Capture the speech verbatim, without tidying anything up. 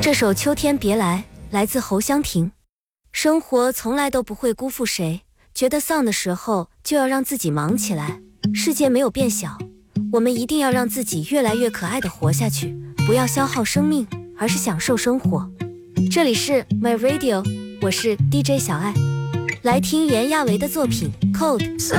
这首《秋天别来》来自侯湘婷。生活从来都不会辜负谁，觉得丧的时候就要让自己忙起来。世界没有变小，我们一定要让自己越来越可爱的活下去，不要消耗生命，而是享受生活。这里是 My Radio， 我是 D J 小爱，来听严亚维的作品 Code。